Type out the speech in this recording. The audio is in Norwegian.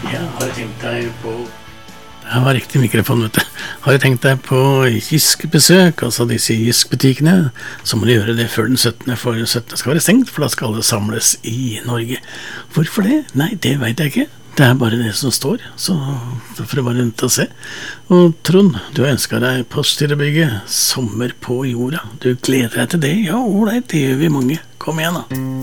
Ja, har du tenkt deg på Det var riktig mikrofon, vet du. Har du tenkt deg på Jysk-besøk, altså disse Jysk-butikkene, så må du gjøre det før den 17., for 17. skal være stengt, for da skal alle samles i Norge. Hvorfor det? Nei, det vet jeg ikke. Det er bare det som står, så får du bare vente og se. Og Trond, du har ønsket deg Postgirobygget, sommer på jorda. Du gleder deg til det? Ja, ålreit, det gjør vi mange. Kom igjen da.